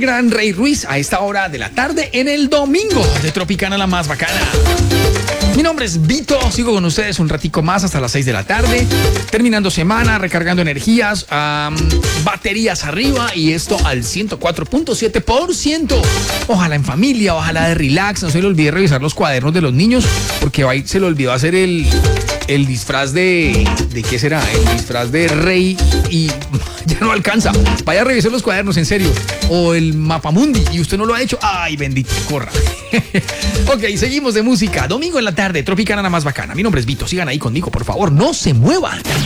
gran Rey Ruiz a esta hora de la tarde en el domingo de Tropicana, la más bacana. Mi nombre es Vito, sigo con ustedes un ratico más hasta las 6 de la tarde, terminando semana, recargando energías, baterías arriba y esto al 104.7%. Ojalá en familia, ojalá de relax, no se le olvide revisar los cuadernos de los niños porque ahí se le olvidó hacer el disfraz ¿de qué será? El disfraz de rey y ya no alcanza. Vaya a revisar los cuadernos, en serio. O el mapamundi y usted no lo ha hecho. Ay, bendito, corra. Ok, seguimos de música. Domingo en la tarde, Tropicana, la más bacana. Mi nombre es Vito, sigan ahí conmigo, por favor, no se muevan.